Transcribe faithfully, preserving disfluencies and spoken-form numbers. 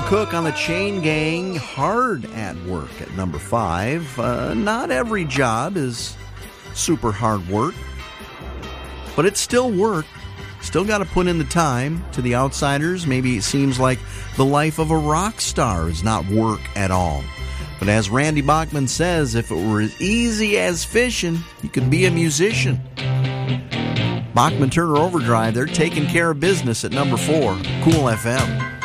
Cook on the Chain Gang, Hard at Work at number five. Uh, not every job is super hard work, but it's still work. Still got to put in the time. To the outsiders, maybe it seems like the life of a rock star is not work at all. But as Randy Bachman says, if it were as easy as fishing, you could be a musician. Bachman Turner Overdrive, they're taking care of business at number four, Cool F M.